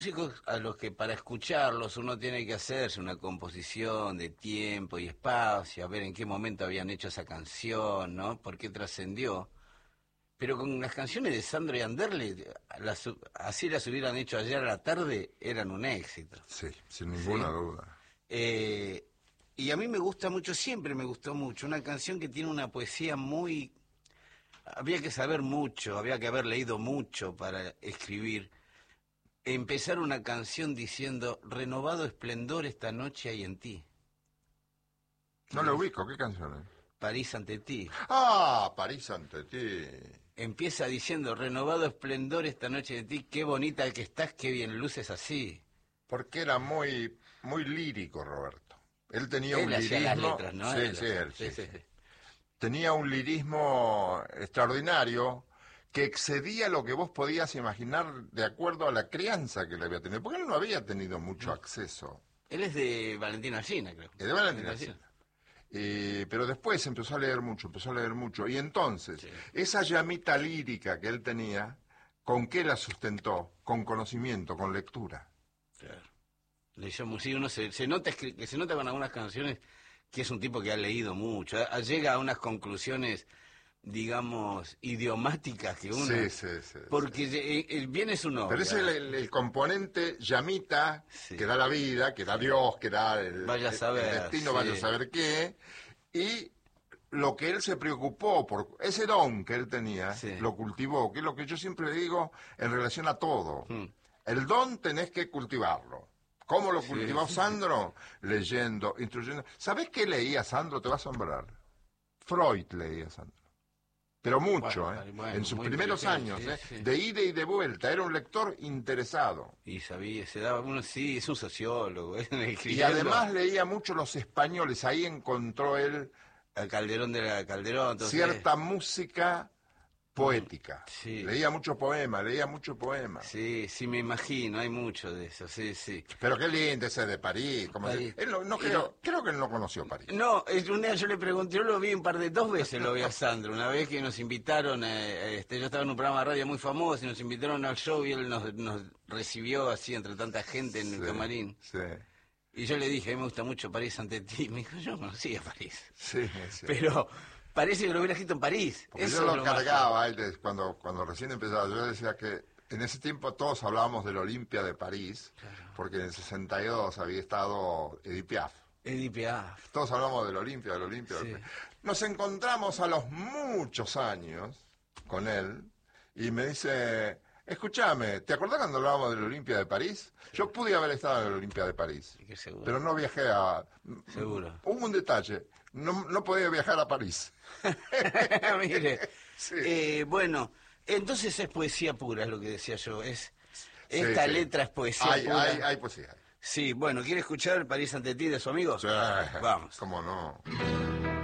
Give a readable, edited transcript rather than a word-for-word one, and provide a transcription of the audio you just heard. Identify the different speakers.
Speaker 1: Músicos a los que para escucharlos uno tiene que hacerse una composición de tiempo y espacio, a ver en qué momento habían hecho esa canción, ¿no? ¿Por qué trascendió? Pero con las canciones de Sandro y Anderle, así las hubieran hecho ayer a la tarde, eran un éxito.
Speaker 2: Sí, sin ninguna duda.
Speaker 1: Y a mí me gusta mucho, siempre me gustó mucho, una canción que tiene una poesía muy... Había que saber mucho, había que haber leído mucho para escribir. Empezar una canción diciendo, renovado esplendor esta noche hay en ti.
Speaker 2: No lo ubico, ¿qué canción es?
Speaker 1: París ante ti.
Speaker 2: Ah, París ante ti.
Speaker 1: Empieza diciendo, renovado esplendor esta noche de ti, qué bonita que estás, qué bien luces así.
Speaker 2: Porque era muy lírico, Roberto. Él tenía
Speaker 1: Él
Speaker 2: un
Speaker 1: hacía las
Speaker 2: lirismo...
Speaker 1: letras, ¿no?
Speaker 2: Sí. Tenía un lirismo extraordinario que excedía lo que vos podías imaginar de acuerdo a la crianza que le había tenido. Porque él no había tenido mucho acceso.
Speaker 1: Él es de Valentina Alsina, creo.
Speaker 2: Es de Valentina Alsina. Pero después empezó a leer mucho. Y entonces, esa llamita lírica que él tenía, ¿con qué la sustentó? Con conocimiento, con lectura.
Speaker 1: Claro. Leyó música, uno se nota que se nota con algunas canciones que es un tipo que ha leído mucho. Llega a unas conclusiones, digamos, idiomáticas que uno...
Speaker 2: Sí.
Speaker 1: Porque el bien es un obra.
Speaker 2: Pero ese es el componente llamita que da la vida, que da Dios, que da el destino, vaya a saber qué. Y lo que él se preocupó por ese don que él tenía, lo cultivó, que es lo que yo siempre digo en relación a todo. El don tenés que cultivarlo. ¿Cómo lo cultivó Sandro? Leyendo, instruyendo. ¿Sabés qué leía Sandro? Te va a asombrar. Freud leía Sandro. Pero mucho,
Speaker 1: bueno,
Speaker 2: en sus primeros años, de ida y de vuelta. Era un lector interesado.
Speaker 1: Y sabía, se daba uno, es un sociólogo.
Speaker 2: Y además leía mucho los españoles. Ahí encontró él...
Speaker 1: Al Calderón de la Calderón. Entonces...
Speaker 2: cierta música poética.
Speaker 1: Sí.
Speaker 2: Leía mucho poema.
Speaker 1: Sí, me imagino, hay mucho de eso, sí.
Speaker 2: Pero qué lindo ese de París. Él creo que él no conoció París.
Speaker 1: No, un día yo le pregunté, yo lo vi dos veces lo vi a Sandro. Una vez que nos invitaron, yo estaba en un programa de radio muy famoso y nos invitaron al show y él nos recibió así entre tanta gente en el camarín.
Speaker 2: Sí.
Speaker 1: Y yo le dije, a mí me gusta mucho París ante ti. Me dijo, yo conocía París.
Speaker 2: Sí.
Speaker 1: Pero... parece que lo hubiera escrito en París.
Speaker 2: Porque yo lo cargaba cuando recién empezaba. Yo decía que en ese tiempo todos hablábamos del Olimpia de París, porque en el 62 había estado Edith Piaf. Todos hablamos del Olimpia. Nos encontramos a los muchos años con él y me dice, escúchame, ¿te acordás cuando hablábamos del Olimpia de París? Yo pude haber estado en el Olimpia de París, pero no viajé a...
Speaker 1: Seguro.
Speaker 2: Hubo un detalle, no podía viajar a París.
Speaker 1: Mire, bueno, entonces es poesía pura, es lo que decía yo. Esta letra es poesía pura.
Speaker 2: Hay poesía.
Speaker 1: Sí, bueno, ¿quiere escuchar París ante ti de su amigo?
Speaker 2: Sí,
Speaker 1: Vamos.
Speaker 2: ¿Cómo no?